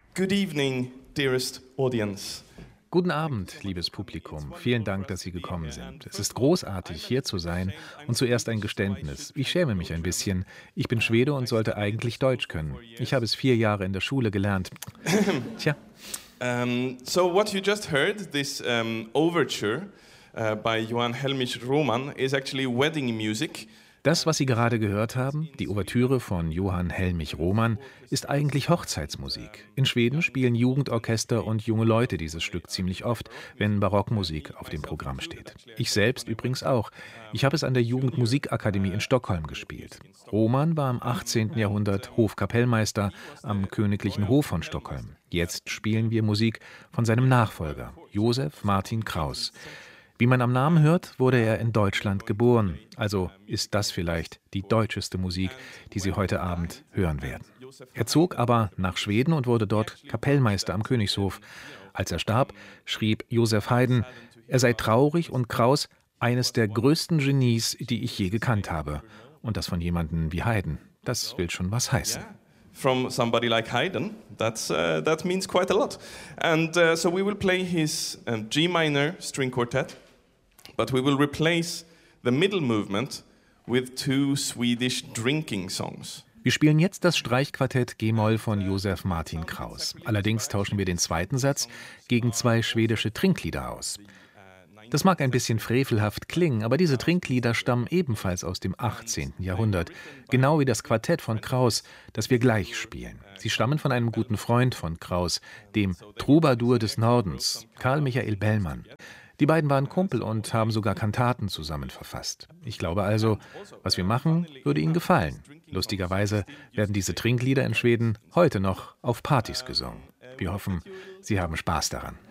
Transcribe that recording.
Good evening, dearest audience. Guten Abend, liebes Publikum. Vielen Dank, dass Sie gekommen sind. Es ist großartig, hier zu sein. Und zuerst ein Geständnis. Ich schäme mich ein bisschen. Ich bin Schwede und sollte eigentlich Deutsch können. Ich habe es 4 Jahre in der Schule gelernt. Tja. So what you just heard, this overture by Johan Helmich Roman, is actually wedding music. Das, was Sie gerade gehört haben, die Ouvertüre von Johann Helmich Roman, ist eigentlich Hochzeitsmusik. In Schweden spielen Jugendorchester und junge Leute dieses Stück ziemlich oft, wenn Barockmusik auf dem Programm steht. Ich selbst übrigens auch. Ich habe es an der Jugendmusikakademie in Stockholm gespielt. Roman war im 18. Jahrhundert Hofkapellmeister am Königlichen Hof von Stockholm. Jetzt spielen wir Musik von seinem Nachfolger, Josef Martin Kraus. Wie man am Namen hört, wurde er in Deutschland geboren. Also ist das vielleicht die deutscheste Musik, die Sie heute Abend hören werden. Er zog aber nach Schweden und wurde dort Kapellmeister am Königshof. Als er starb, schrieb Josef Haydn, er sei traurig und Kraus eines der größten Genies, die ich je gekannt habe. Und das von jemandem wie Haydn. Das will schon was heißen. From somebody like Haydn, that means quite a lot. And so we will play his G minor string quartet. But we will replace the middle movement with 2 Swedish drinking songs. Wir spielen jetzt das Streichquartett G-Moll von Josef Martin Kraus. Allerdings tauschen wir den zweiten Satz gegen 2 schwedische Trinklieder aus. Das mag ein bisschen frevelhaft klingen, aber diese Trinklieder stammen ebenfalls aus dem 18. Jahrhundert. Genau wie das Quartett von Kraus, das wir gleich spielen. Sie stammen von einem guten Freund von Kraus, dem Troubadour des Nordens, Karl Michael Bellmann. Die beiden waren Kumpel und haben sogar Kantaten zusammen verfasst. Ich glaube also, was wir machen, würde Ihnen gefallen. Lustigerweise werden diese Trinklieder in Schweden heute noch auf Partys gesungen. Wir hoffen, Sie haben Spaß daran.